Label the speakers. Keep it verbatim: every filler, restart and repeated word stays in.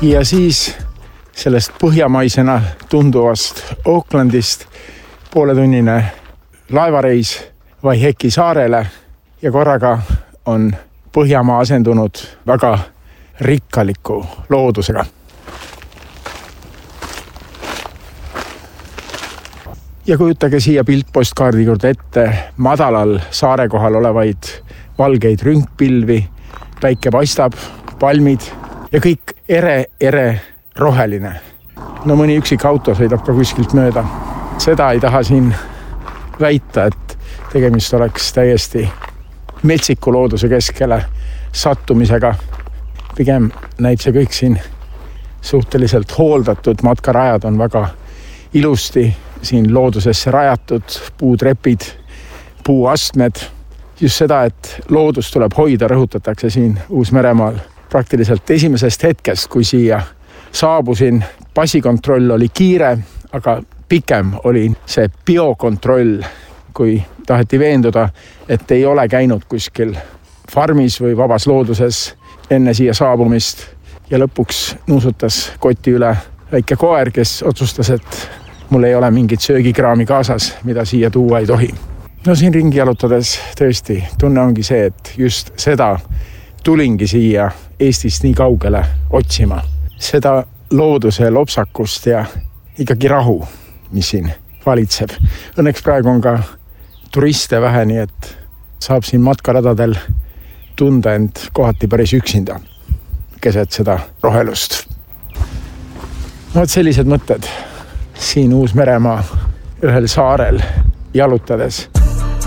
Speaker 1: Ja siis sellest põhjamaisena tunduvast Aucklandist pooletunnine laevareis Waiheke saarele ja korraga on Põhjamaa asendunud väga rikkaliku loodusega. Ja kujutage siia piltpostkaardi juurde ette madalal saare kohal olevaid valgeid rünkpilvi, päike paistab, palmid ja kõik ere, ere roheline. No mõni üksik auto sõidab ka kuskilt mööda. Seda ei taha siin väita, et tegemist oleks täiesti metsiku looduse keskele sattumisega. Pigem näib see kõik siin suhteliselt hooldatud, matkarajad on väga ilusti siin loodusesse rajatud, puutrepid, puuastmed. Just seda, et loodus tuleb hoida, rõhutatakse siin Uus-Meremaal praktiliselt esimesest hetkest, kui siia saabusin. Passikontroll oli kiire, aga pikem oli see biokontroll, kui taheti veenduda, et ei ole käinud kuskil farmis või vabas looduses enne siia saabumist. Ja lõpuks nuusutas koti üle väike koer, kes otsustas, et mul ei ole mingit söögikraami kaasas, mida siia tuua ei tohi. No siin ringi jalutades tõesti tunne ongi see, et just seda tulingi siia Eestist nii kaugele otsima. Seda looduse lopsakust ja ikkagi rahu, mis siin valitseb. Õnneks praegu on ka turiste vähe, nii et saab siin matkaradadel tunda end kohati päris üksinda keset seda rohelust. No sellised mõtted siin Uus-Meremaa ühel saarel jalutades.